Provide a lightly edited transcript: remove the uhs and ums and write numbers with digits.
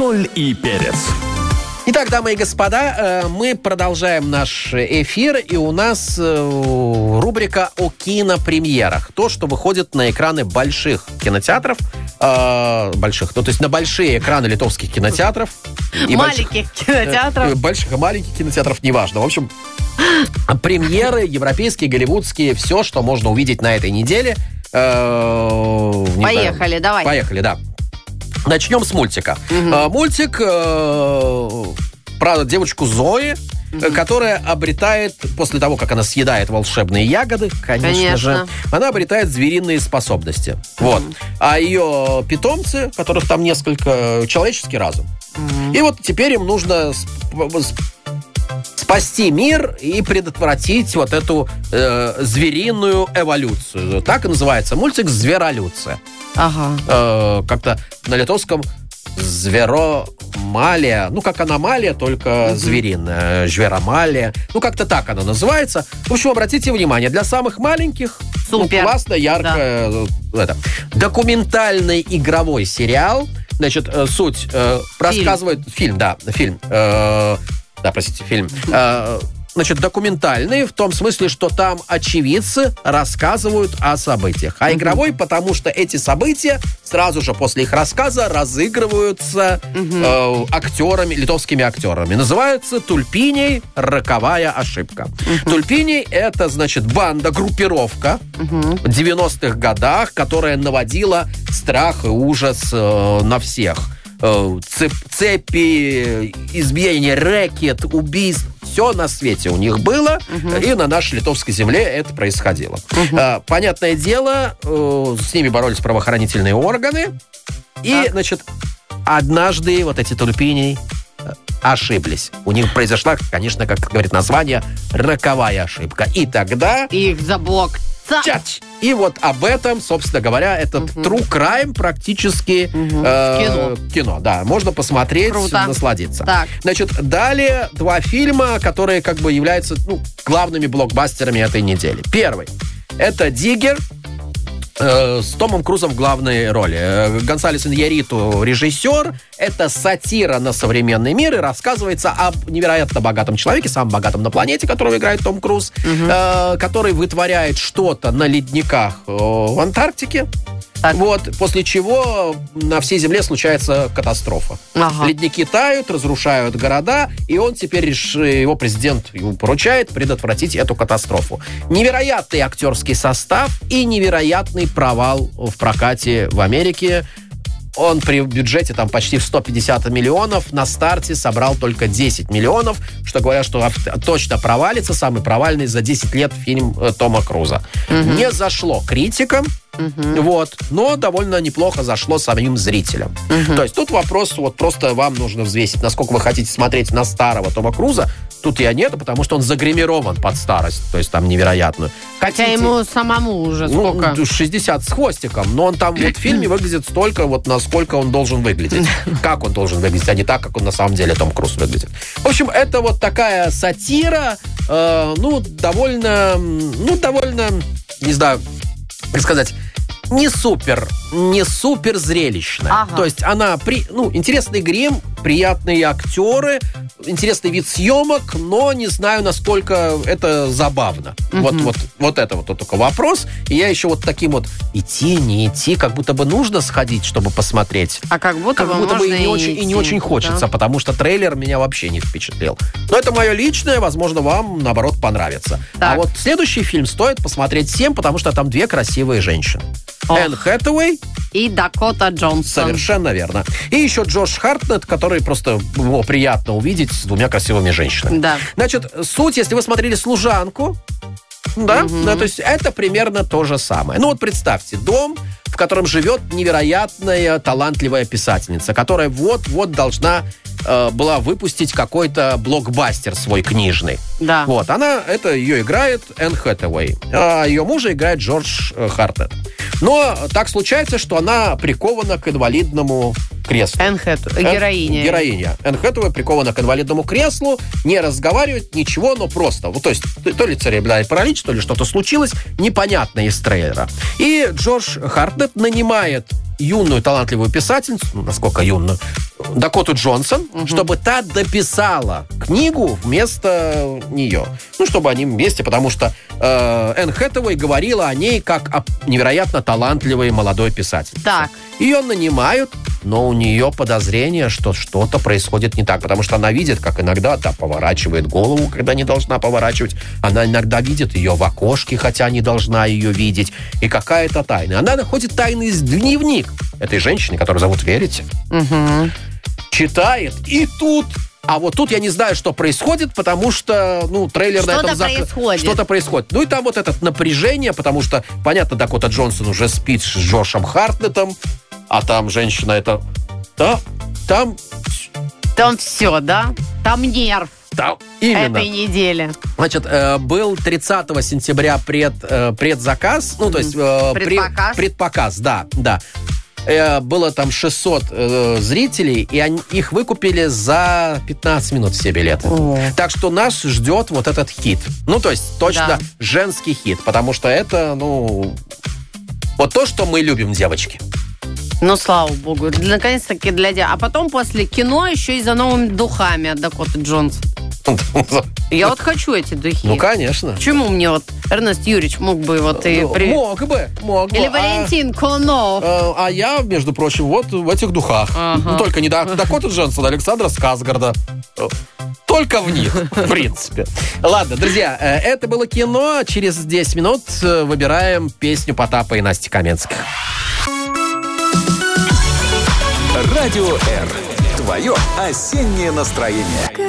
Соль и перец. Итак, дамы и господа, мы продолжаем наш эфир, и у нас рубрика о кинопремьерах. То, что выходит на экраны больших кинотеатров, то есть на большие экраны литовских кинотеатров. И маленьких кинотеатров. Больших и маленьких кинотеатров, неважно. В общем, премьеры европейские, голливудские, все, что можно увидеть на этой неделе. Поехали, давай. Поехали, да. Начнем с мультика. Мультик про девочку Зои, которая обретает, после того, как она съедает волшебные ягоды, конечно же, она обретает звериные способности. Вот. А ее питомцы, которых там несколько, человеческий разум. И вот теперь им нужно спасти мир и предотвратить вот эту звериную эволюцию. Так и называется мультик «Зверолюция». Ага. Как-то на литовском зверомалия, ну, как аномалия, только звериная, зверомалия. Ну, как-то так она называется. В общем, обратите внимание, для самых маленьких классно, ярко. Да. Это. Документальный игровой сериал. Значит, суть рассказывает... Фильм. Значит, документальный в том смысле, что там очевидцы рассказывают о событиях. А игровой, потому что эти события сразу же после их рассказа разыгрываются актерами, литовскими актерами. Называется «Тульпиней. Роковая ошибка». Тульпиней — это, значит, банда-группировка в 90-х годах, которая наводила страх и ужас на всех. Цепи, избиения, рэкет, убийств. Все на свете у них было, и на нашей литовской земле это происходило. Понятное дело, с ними боролись правоохранительные органы, и, значит, однажды вот эти тульпини ошиблись. У них произошла, конечно, как говорит название, роковая ошибка. И тогда... Их заблокировали. И вот об этом, собственно говоря, этот true crime практически кино. Да, можно посмотреть, насладиться. Так. Значит, далее два фильма, которые как бы являются главными блокбастерами этой недели. Первый — это «Диггер», с Томом Крузом в главной роли. Гонсалес Иньярриту режиссер. Это сатира на современный мир, и рассказывается об невероятно богатом человеке, самом богатом на планете, которого играет Том Круз, который вытворяет что-то на ледниках в Антарктике. Вот, после чего на всей Земле случается катастрофа. Ледники тают, разрушают города, и он теперь, его президент ему поручает предотвратить эту катастрофу. Невероятный актерский состав и невероятный провал в прокате в Америке. Он при бюджете там почти в 150 миллионов на старте собрал только 10 миллионов, что говорят, что точно провалится, самый провальный за 10 лет фильм Тома Круза. Не зашло критикам, вот, но довольно неплохо зашло самим зрителям. То есть тут вопрос, вот просто вам нужно взвесить, насколько вы хотите смотреть на старого Тома Круза. Тут я нету, потому что он загримирован под старость, то есть там невероятную. Хотя ему самому уже сколько? 60 с хвостиком, но он там вот в фильме выглядит столько, вот насколько он должен выглядеть. Как он должен выглядеть, а не так, как он на самом деле Том Круз выглядит. В общем, это вот такая сатира, довольно, не знаю, как сказать, не супер зрелищная. То есть она интересный грим, приятные актеры, интересный вид съемок, но не знаю, насколько это забавно. Вот это вот только вопрос. И я еще вот таким вот идти, не идти, как будто бы нужно сходить, чтобы посмотреть. А как будто бы и не очень хочется, потому что трейлер меня вообще не впечатлил. Но это мое личное, возможно, вам, наоборот, понравится. А вот следующий фильм стоит посмотреть всем, потому что там две красивые женщины. Энн Хэтэуэй и Дакота Джонсон. Совершенно верно. И еще Джош Хартнетт, который просто его приятно увидеть с двумя красивыми женщинами. Да. Значит, суть, если вы смотрели «Служанку», да, то есть это примерно то же самое. Ну вот представьте, дом, в котором живет невероятная талантливая писательница, которая вот-вот должна была выпустить какой-то блокбастер свой книжный. Да. Вот, ее играет Энн Хэтэуэй, а ее мужа играет Джордж Хартнетт. Но так случается, что она прикована к инвалидному креслу. Героиня. Энн Хэтэуэй прикована к инвалидному креслу, не разговаривает, ничего, но просто. Вот, то есть, то ли церебральный паралич, то ли что-то случилось, непонятно из трейлера. И Джордж Хартнетт нанимает юную талантливую писательницу, насколько юную, Дакоту Джонсон, чтобы та дописала книгу вместо нее. Ну, чтобы они вместе, потому что Энн Хэтэуэй говорила о ней как о невероятно талантливой молодой писательнице. Так. Ее нанимают, но у нее подозрение, что что-то происходит не так, потому что она видит, как иногда та поворачивает голову, когда не должна поворачивать. Она иногда видит ее в окошке, хотя не должна ее видеть. И какая-то тайна. Она находит тайный дневник этой женщины, которую зовут Верити. Читает, и тут... А вот тут я не знаю, что происходит, потому что, трейлер на этом... Что-то происходит. Ну и там вот это напряжение, потому что, понятно, Дакота Джонсон уже спит с Джошем Хартнеттом, а там женщина это... Да, там все, да? Там нерв. Там, именно. Этой недели. Значит, был 30 сентября предзаказ, то есть... Предпоказ, да. Было там 600 зрителей, и их выкупили за 15 минут все билеты. Так что нас ждет вот этот хит. То есть точно женский хит, потому что это, вот то, что мы любим, девочки. Слава богу. Наконец-таки А потом после кино еще и за новыми духами от Дакоты Джонсон. Я вот хочу эти духи. Конечно. Почему мне Эрнест Юрьевич мог бы Мог бы. Или Валентин Конов. А я, между прочим, вот в этих духах. Только не Дакота Джонсон, Александра Скарсгарда. Только в них, в принципе. Ладно, друзья, это было кино. Через 10 минут выбираем песню Потапа и Насти Каменских. Радио R. Твое осеннее настроение.